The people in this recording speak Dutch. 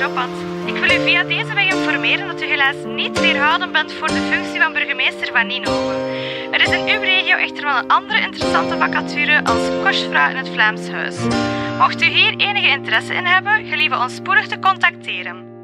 Jobpad. Ik wil u via deze weg informeren dat u helaas niet weerhouden bent voor de functie van burgemeester van Ninove. Er is in uw regio echter wel een andere interessante vacature als kostvrouw in het Vlaams Huis. Mocht u hier enige interesse in hebben, gelieve ons spoedig te contacteren.